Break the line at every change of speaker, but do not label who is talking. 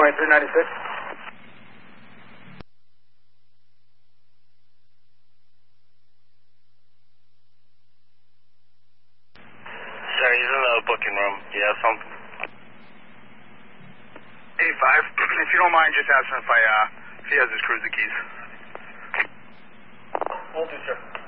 runway 396.
Sir, he's in the booking room. You have something?
85. If you don't mind, just ask him if he has his cruiser keys.
Will do, sir.